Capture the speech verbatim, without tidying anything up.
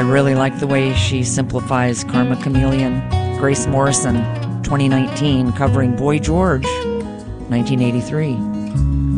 I really like the way she simplifies Karma Chameleon. Grace Morrison, twenty nineteen, covering Boy George, nineteen eighty-three.